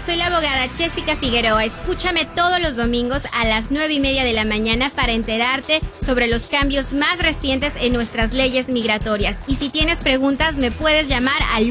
soy la abogada Jessica Figueroa. Escúchame todos los domingos a las 9:30 de la mañana para enterarte sobre los cambios más recientes en nuestras leyes migratorias. Y si tienes preguntas, me puedes llamar al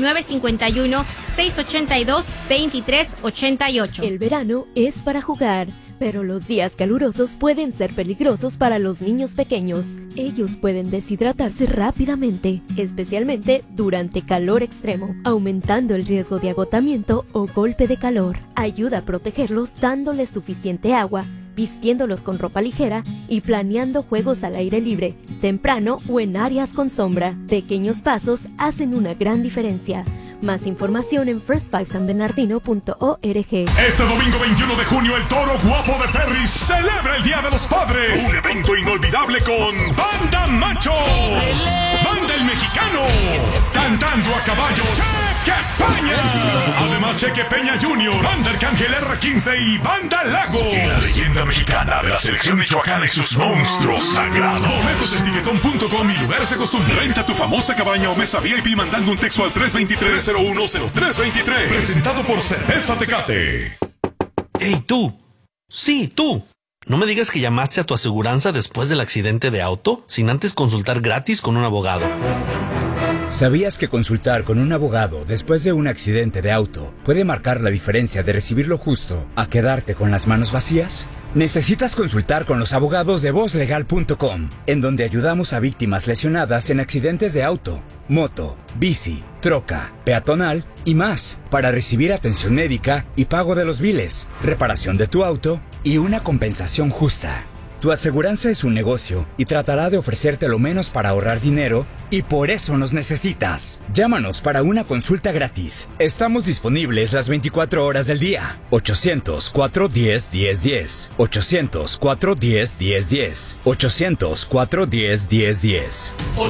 951-682-2388. El verano es para jugar, pero los días calurosos pueden ser peligrosos para los niños pequeños. Ellos pueden deshidratarse rápidamente, especialmente durante calor extremo, aumentando el riesgo de agotamiento o golpe de calor. Ayuda a protegerlos dándoles suficiente agua, vistiéndolos con ropa ligera y planeando juegos al aire libre, temprano o en áreas con sombra. Pequeños pasos hacen una gran diferencia. Más información en first5sanbernardino.org. Este domingo 21 de junio, el Toro Guapo de Perris celebra el Día de los Padres. Un evento inolvidable con Banda Macho, Banda El Mexicano, cantando a caballo, Cheque Peña. Además, Cheque Peña Jr., Banda Arcángel R15 y Banda Lago. Y la leyenda mexicana de la selección michoacana y sus monstruos sagrados. Boletos en tiquetón.com y lugares de costumbre. Renta tu famosa cabaña o mesa VIP mandando un texto al 323-010323. Presentado por Cerveza Tecate. ¡Ey, tú! Sí, tú. No me digas que llamaste a tu aseguranza después del accidente de auto sin antes consultar gratis con un abogado. ¿Sabías que consultar con un abogado después de un accidente de auto puede marcar la diferencia de recibir lo justo a quedarte con las manos vacías? Necesitas consultar con los abogados de vozlegal.com, en donde ayudamos a víctimas lesionadas en accidentes de auto, moto, bici, troca, peatonal y más, para recibir atención médica y pago de los biles, reparación de tu auto y una compensación justa. Tu aseguranza es un negocio y tratará de ofrecerte lo menos para ahorrar dinero, y por eso nos necesitas. Llámanos para una consulta gratis. Estamos disponibles las 24 horas del día. 800-410-1010. 800-410-1010. 800-410-1010.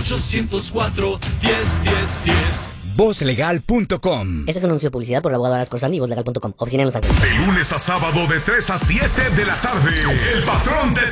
800-410-1010. Vozlegal.com. Este es un anuncio de publicidad por el abogado Aras Corsani y Vozlegal.com. Oficina en Los Ángeles. De lunes a sábado de 3 a 7 de la tarde. El patrón de